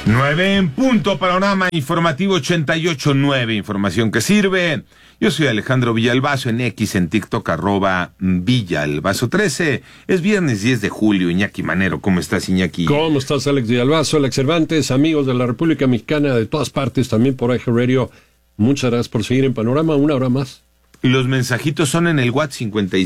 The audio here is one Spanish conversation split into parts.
9 en punto, panorama informativo 88.9, información que sirve. Yo soy Alejandro Villalbazo, en X, en TikTok, @Villalbazo13. Es viernes 10 de julio, Iñaki Manero. ¿Cómo estás, Iñaki? ¿Cómo estás, Alex Villalbazo, Alex Cervantes, amigos de la República Mexicana, de todas partes, también por iHeartRadio? Muchas gracias por seguir en Panorama, una hora más. Los mensajitos son en el WhatsApp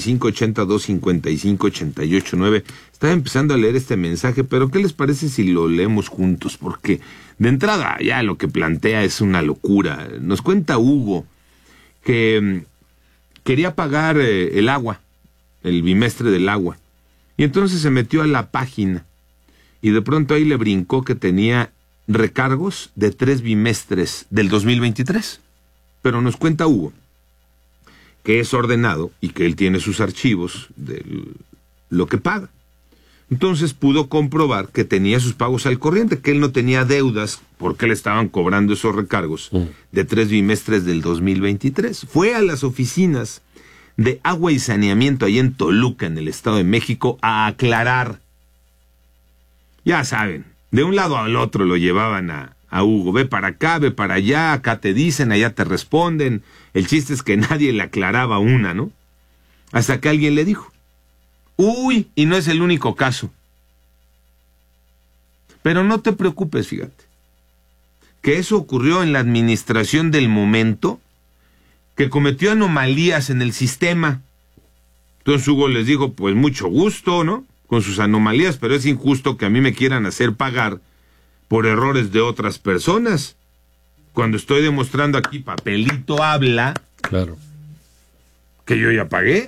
5582-5588-9. Estaba empezando a leer este mensaje, pero ¿qué les parece si lo leemos juntos? Porque de entrada ya lo que plantea es una locura. Nos cuenta Hugo que quería pagar el agua, el bimestre del agua. Y entonces se metió a la página y de pronto ahí le brincó que tenía recargos de 3 bimestres del 2023. Pero nos cuenta Hugo que es ordenado y que él tiene sus archivos de lo que paga. Entonces pudo comprobar que tenía sus pagos al corriente, que él no tenía deudas porque le estaban cobrando esos recargos de 3 bimestres del 2023. Fue a las oficinas de Agua y Saneamiento ahí en Toluca, en el Estado de México, a aclarar. Ya saben, de un lado al otro lo llevaban a Hugo, ve para acá, ve para allá, acá te dicen, allá te responden. El chiste es que nadie le aclaraba una, ¿no? Hasta que alguien le dijo, uy, y no es el único caso. Pero no te preocupes, fíjate, que eso ocurrió en la administración del momento, que cometió anomalías en el sistema. Entonces Hugo les dijo, pues mucho gusto, ¿no? Con sus anomalías, pero es injusto que a mí me quieran hacer pagar por errores de otras personas. Cuando estoy demostrando aquí, papelito habla, claro, que yo ya pagué.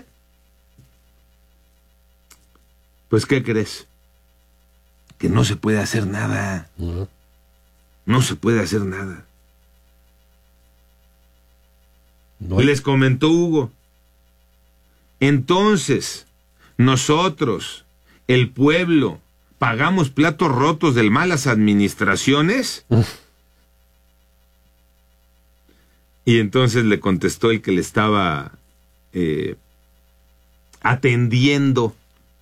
Pues, ¿qué crees? Que no se puede hacer nada. No se puede hacer nada. No. Les comentó Hugo. Entonces, nosotros, el pueblo, ¿pagamos platos rotos de malas administraciones? Y entonces le contestó el que le estaba atendiendo.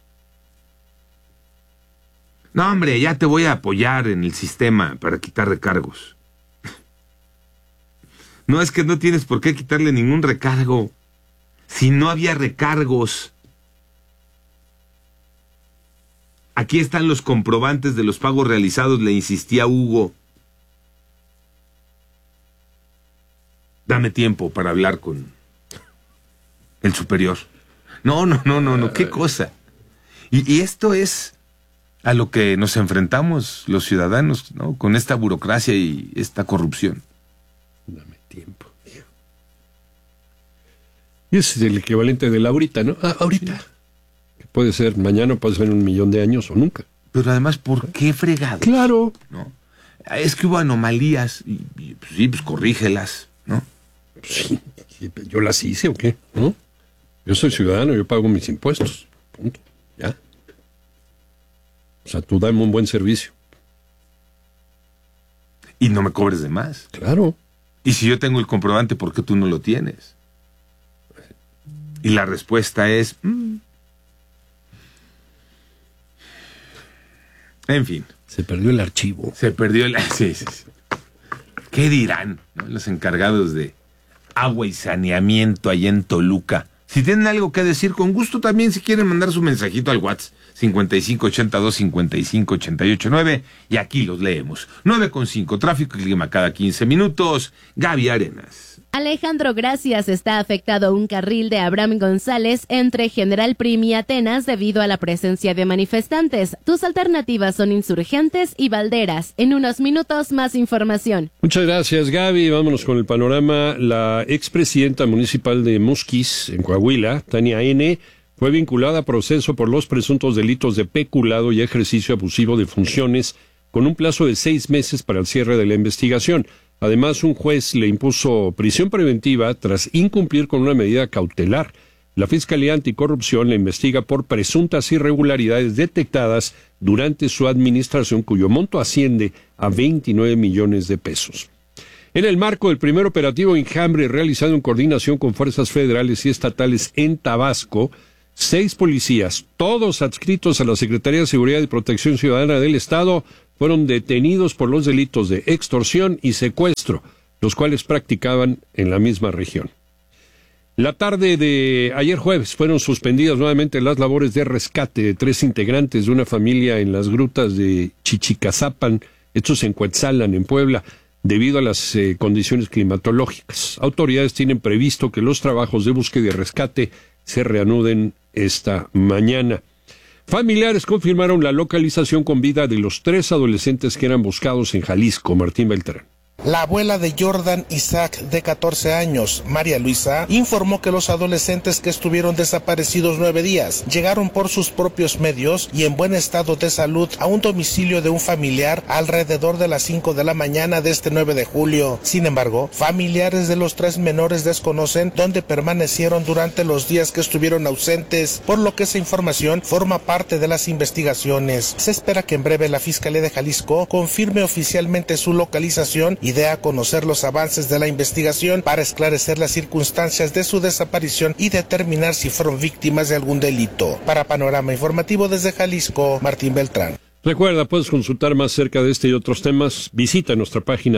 No, hombre, ya te voy a apoyar en el sistema para quitar recargos. No, es que no tienes por qué quitarle ningún recargo. Si no había recargos. Aquí están los comprobantes de los pagos realizados, le insistía Hugo. Dame tiempo para hablar con el superior. No, qué cosa. Y esto es a lo que nos enfrentamos los ciudadanos, ¿no? Con esta burocracia y esta corrupción. Dame tiempo. Y es el equivalente de la ahorita, ¿no? Ahorita. Sí. Que puede ser mañana, puede ser en 1,000,000 de años o nunca. Pero además, ¿por qué fregados? Claro. ¿No? Es que hubo anomalías y sí, pues corrígelas, ¿no? Sí, yo las hice o qué, ¿no? Yo soy ciudadano, yo pago mis impuestos, punto, ya. O sea, tú dame un buen servicio. Y no me cobres de más. Claro. Y si yo tengo el comprobante, ¿por qué tú no lo tienes? Y la respuesta es... En fin. Se perdió el archivo. Sí. ¿Qué dirán, ¿no? Los encargados de agua y saneamiento allá en Toluca? Si tienen algo que decir, con gusto también, si quieren mandar su mensajito al WhatsApp 5582-5588-9, y aquí los leemos. 9:05, tráfico y clima cada 15 minutos. Gaby Arenas. Alejandro, gracias. Está afectado un carril de Abraham González entre General Prim y Atenas debido a la presencia de manifestantes. Tus alternativas son Insurgentes y Valderas. En unos minutos, más información. Muchas gracias, Gaby. Vámonos con el panorama. La expresidenta municipal de Musquis, en Coahuila, Tania N., fue vinculada a proceso por los presuntos delitos de peculado y ejercicio abusivo de funciones, con un plazo de 6 meses para el cierre de la investigación. Además, un juez le impuso prisión preventiva tras incumplir con una medida cautelar. La Fiscalía Anticorrupción la investiga por presuntas irregularidades detectadas durante su administración, cuyo monto asciende a 29 millones de pesos. En el marco del primer operativo Enjambre realizado en coordinación con fuerzas federales y estatales en Tabasco, 6 policías, todos adscritos a la Secretaría de Seguridad y Protección Ciudadana del Estado, fueron detenidos por los delitos de extorsión y secuestro, los cuales practicaban en la misma región. La tarde de ayer jueves fueron suspendidas nuevamente las labores de rescate de 3 integrantes de una familia en las grutas de Chichicazapan, hechos en Cuetzalan, en Puebla, debido a las condiciones climatológicas. Autoridades tienen previsto que los trabajos de búsqueda y rescate se reanuden esta mañana. Familiares confirmaron la localización con vida de los 3 adolescentes que eran buscados en Jalisco. Martín Beltrán. La abuela de Jordan Isaac, de 14 años, María Luisa, informó que los adolescentes que estuvieron desaparecidos 9 días llegaron por sus propios medios y en buen estado de salud a un domicilio de un familiar alrededor de las 5 de la mañana de este 9 de julio. Sin embargo, familiares de los 3 menores desconocen dónde permanecieron durante los días que estuvieron ausentes, por lo que esa información forma parte de las investigaciones. Se espera que en breve la Fiscalía de Jalisco confirme oficialmente su localización y dé a conocer los avances de la investigación para esclarecer las circunstancias de su desaparición y determinar si fueron víctimas de algún delito. Para Panorama Informativo desde Jalisco, Martín Beltrán. Recuerda, puedes consultar más cerca de este y otros temas. Visita nuestra página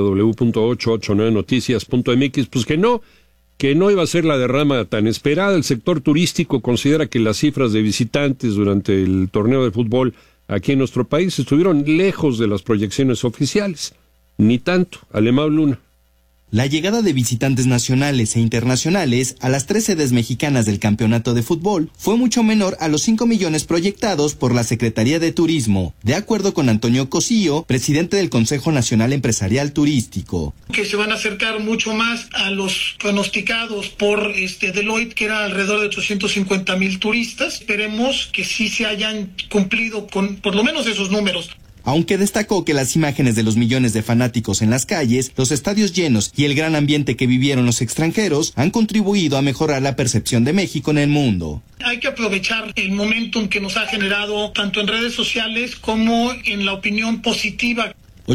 www.889noticias.mx. Pues que no iba a ser la derrama tan esperada. El sector turístico considera que las cifras de visitantes durante el torneo de fútbol aquí en nuestro país estuvieron lejos de las proyecciones oficiales. Ni tanto. Alemão Luna. La llegada de visitantes nacionales e internacionales a las 3 sedes mexicanas del campeonato de fútbol fue mucho menor a los 5 millones proyectados por la Secretaría de Turismo, de acuerdo con Antonio Cosillo, presidente del Consejo Nacional Empresarial Turístico. Que se van a acercar mucho más a los pronosticados por Deloitte, que era alrededor de 850,000 turistas. Esperemos que sí se hayan cumplido con por lo menos esos números. Aunque destacó que las imágenes de los millones de fanáticos en las calles, los estadios llenos y el gran ambiente que vivieron los extranjeros han contribuido a mejorar la percepción de México en el mundo. Hay que aprovechar el momentum que nos ha generado tanto en redes sociales como en la opinión positiva.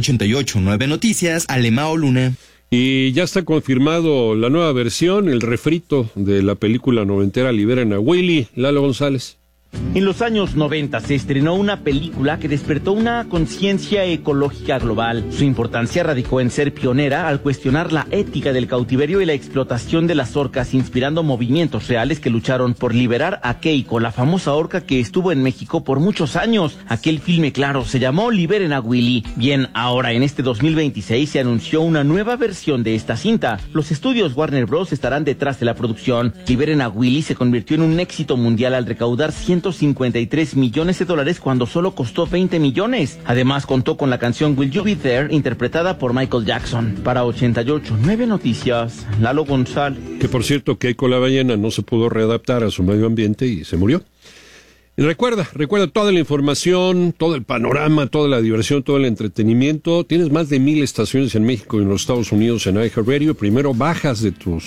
88.9 Noticias, Alemão Luna. Y ya está confirmado la nueva versión, el refrito de la película noventera Liberen a Willy. Lalo González. En los años 90 se estrenó una película que despertó una conciencia ecológica global. Su importancia radicó en ser pionera al cuestionar la ética del cautiverio y la explotación de las orcas, inspirando movimientos reales que lucharon por liberar a Keiko, la famosa orca que estuvo en México por muchos años. Aquel filme, claro, se llamó Liberen a Willy. Bien, ahora en este 2026 se anunció una nueva versión de esta cinta. Los estudios Warner Bros. Estarán detrás de la producción. Liberen a Willy se convirtió en un éxito mundial al recaudar 153 millones de dólares cuando solo costó 20 millones. Además contó con la canción Will You Be There, interpretada por Michael Jackson. Para 88.9 Noticias, Lalo González. Que por cierto, Keiko la ballena no se pudo readaptar a su medio ambiente y se murió. Y recuerda toda la información, todo el panorama, toda la diversión, todo el entretenimiento. Tienes más de 1,000 estaciones en México y en los Estados Unidos en iHeartRadio. Primero bajas de tu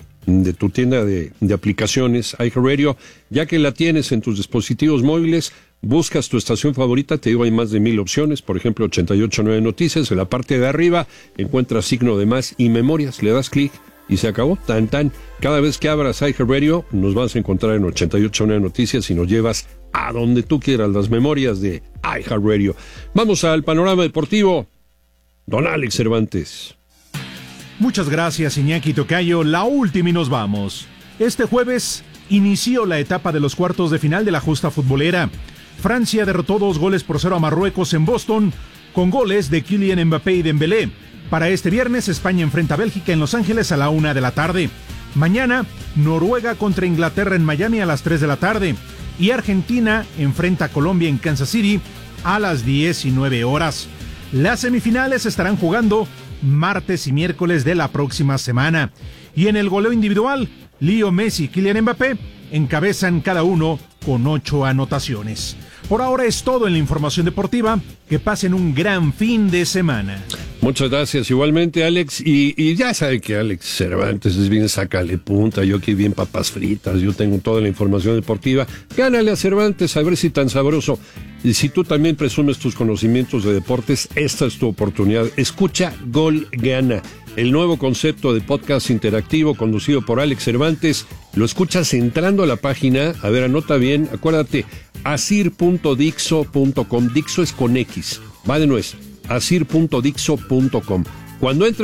tienda de aplicaciones iHeartRadio, ya que la tienes en tus dispositivos móviles, buscas tu estación favorita, te digo, hay más de 1,000 opciones, por ejemplo 88.9 Noticias, en la parte de arriba encuentras signo de más y memorias, le das clic y se acabó, tan. Cada vez que abras iHeartRadio nos vas a encontrar en 88.9 Noticias y nos llevas a donde tú quieras, las memorias de iHeartRadio. Vamos al panorama deportivo, don Alex Cervantes. Muchas gracias, Iñaki Tocayo. La última y nos vamos. Este jueves inició la etapa de los cuartos de final de la justa futbolera. Francia derrotó 2-0 a Marruecos en Boston, con goles de Kylian Mbappé y Dembélé. Para este viernes, España enfrenta a Bélgica en Los Ángeles a la 1 de la tarde. Mañana, Noruega contra Inglaterra en Miami a las 3 de la tarde. Y Argentina enfrenta a Colombia en Kansas City a las 19 horas. Las semifinales estarán jugando martes y miércoles de la próxima semana. Y en el goleo individual, Leo Messi y Kylian Mbappé encabezan cada uno con 8 anotaciones. Por ahora es todo en la información deportiva. Que pasen un gran fin de semana. Muchas gracias, igualmente, Alex. Y ya sabe que Alex Cervantes es bien sácale punta, yo aquí bien papas fritas, yo tengo toda la información deportiva. Gánale a Cervantes, a ver si tan sabroso. Y si tú también presumes tus conocimientos de deportes, esta es tu oportunidad. Escucha Gol Gana, el nuevo concepto de podcast interactivo conducido por Alex Cervantes. Lo escuchas entrando a la página, a ver, anota bien, acuérdate, asir.dixo.com, Dixo es con X, Va de nuez, asir.dixo.com. Cuando entre